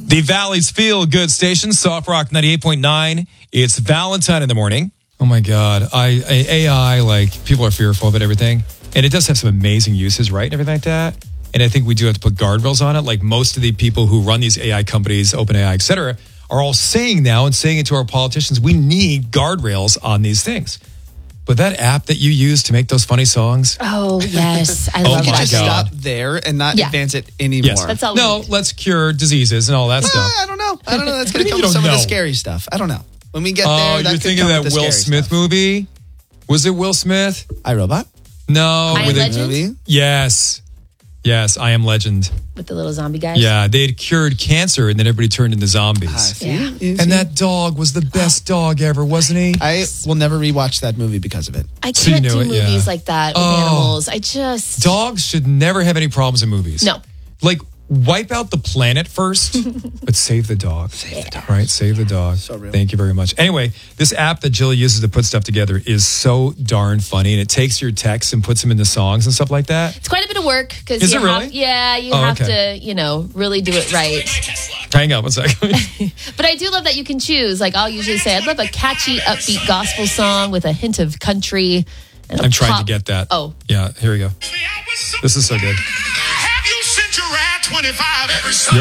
The Valley's Feel Good Station, Soft Rock 98.9. It's Valentine in the morning. Oh my God. AI, like, people are fearful of it, everything. And it does have some amazing uses, right? And everything like that. And I think we do have to put guardrails on it. Like most of the people who run these AI companies, OpenAI, et cetera, are all saying now and saying it to our politicians, we need guardrails on these things. But that app that you use to make those funny songs. Oh, yes. I Oh love my that. Just God. stop there and not advance it anymore. Yes. That's all we No, need. let's cure diseases and all that stuff. I don't know. That's going to do you come mean with you some don't of the know? scary stuff. I don't know. When we get there, Oh, that you're could thinking come of with that the Will scary Smith stuff. movie? Was it Will Smith? iRobot? No. I Am with it- Legend? Movie? Yes. Yes, I Am Legend. With the little zombie guys. Yeah, they had cured cancer and then everybody turned into zombies. Yeah. And that dog was the best dog ever, wasn't he? I will never rewatch that movie because of it. I So you can't know do it, yeah. movies like that with animals. I just... Dogs should never have any problems in movies. No. Like, wipe out the planet first, but save the dog. Save the dog. Right? Save the dog. So real. Thank you very much. Anyway, this app that Jill uses to put stuff together is so darn funny, and it takes your texts and puts them into songs and stuff like that. It's quite a bit of work because Is you it really? have, you Oh, have okay. to, really do it right. Hang on one second. But I do love that you can choose. Like I'll usually say, I'd love a catchy, upbeat gospel song with a hint of country. And I'm trying to get that. Oh. Yeah, here we go. This is so good. Have you sent your rat 25 every Sunday?